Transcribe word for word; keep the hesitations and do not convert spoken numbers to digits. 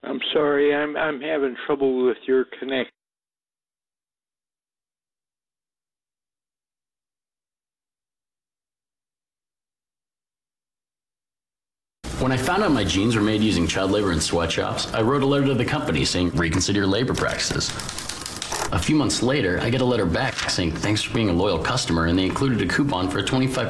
I'm sorry, I'm I'm having trouble with your connect. When I found out my jeans were made using child labor in sweatshops, I wrote a letter to the company saying, reconsider your labor practices. A few months later, I get a letter back saying, thanks for being a loyal customer, and they included a coupon for a twenty-five